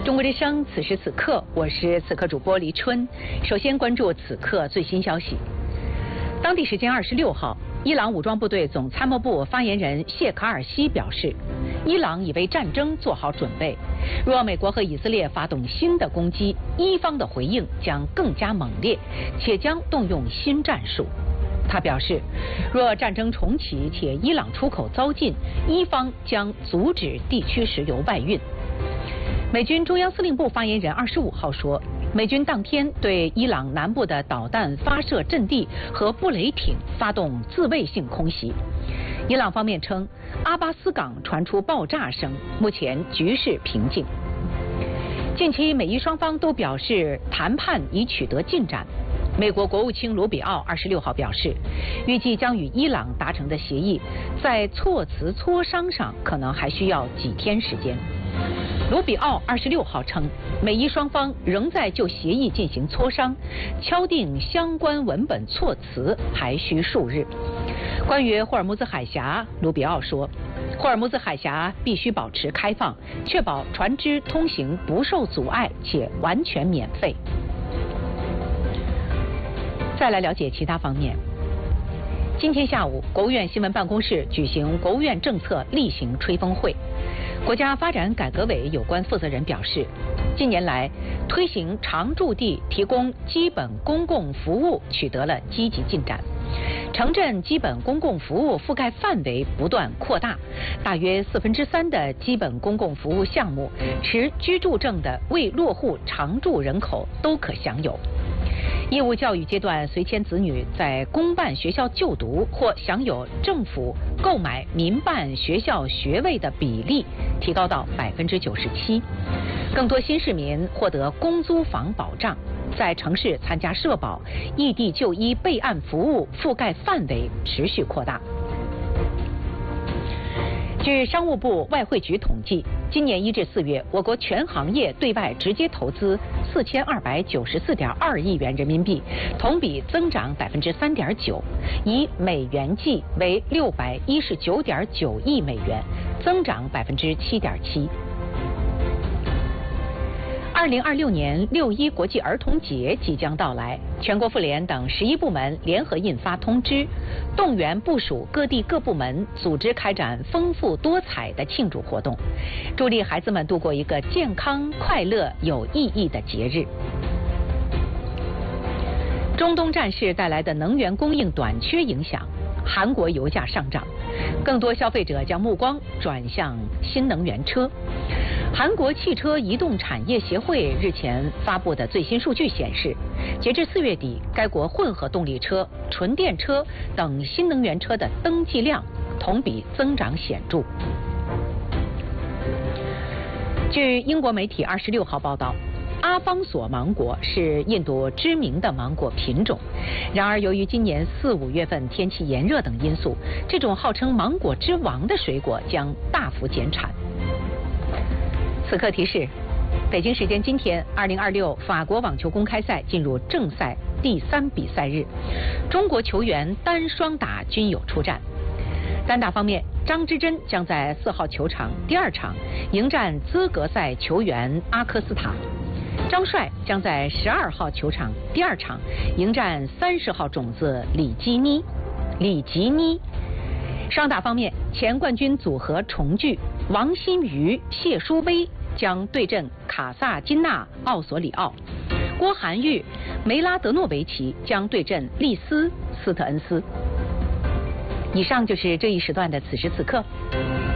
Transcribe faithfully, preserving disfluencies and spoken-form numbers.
中国之声，此时此刻，我是此刻主播黎春。首先关注此刻最新消息。当地时间二十六号，伊朗武装部队总参谋部发言人谢卡尔西表示，伊朗已为战争做好准备。若美国和以色列发动新的攻击，伊方的回应将更加猛烈，且将动用新战术。他表示，若战争重启且伊朗出口遭禁，伊方将阻止地区石油外运。美军中央司令部发言人二十五号说，美军当天对伊朗南部的导弹发射阵地和布雷艇发动自卫性空袭。伊朗方面称，阿巴斯港传出爆炸声，目前局势平静。近期美伊双方都表示谈判已取得进展。美国国务卿卢比奥二十六号表示，预计将与伊朗达成的协议，在措辞磋商上可能还需要几天时间。卢比奥二十六号称，美伊双方仍在就协议进行磋商，敲定相关文本措辞还需数日。关于霍尔木兹海峡，卢比奥说，霍尔木兹海峡必须保持开放，确保船只通行不受阻碍且完全免费。再来了解其他方面。今天下午，国务院新闻办公室举行国务院政策例行吹风会。国家发展改革委有关负责人表示，近年来推行常住地提供基本公共服务取得了积极进展，城镇基本公共服务覆盖范围不断扩大，大约四分之三的基本公共服务项目持居住证的未落户常住人口都可享有。义务教育阶段随迁子女在公办学校就读或享有政府购买民办学校学位的比例提高到百分之九十七，更多新市民获得公租房保障，在城市参加社保、异地就医备案服务覆盖范围持续扩大。据商务部外汇局统计，今年一至四月，我国全行业对外直接投资四千二百九十四点二亿元人民币，同比增长百分之三点九，以美元计为六百一十九点九亿美元，增长百分之七点七。二零二六年六一国际儿童节即将到来，全国妇联等十一部门联合印发通知，动员部署各地各部门组织开展丰富多彩的庆祝活动，助力孩子们度过一个健康、快乐、有意义的节日。中东战事带来的能源供应短缺影响，韩国油价上涨，更多消费者将目光转向新能源车。韩国汽车移动产业协会日前发布的最新数据显示，截至四月底，该国混合动力车、纯电车等新能源车的登记量同比增长显著。据英国媒体二十六号报道，阿方索芒果是印度知名的芒果品种，然而由于今年四五月份天气炎热等因素，这种号称芒果之王的水果将大幅减产。此刻提示，北京时间今天，二零二六法国网球公开赛进入正赛第三比赛日，中国球员单双打均有出战。单打方面，张之臻将在四号球场第二场迎战资格赛球员阿科斯塔，张帅将在十二号球场第二场迎战三十号种子里基尼。里吉尼。双打方面，前冠军组合重聚，王新瑜、谢淑薇将对阵卡萨金纳奥索里奥，郭涵玉、梅拉德诺维奇将对阵利斯斯特恩斯。以上就是这一时段的此时此刻。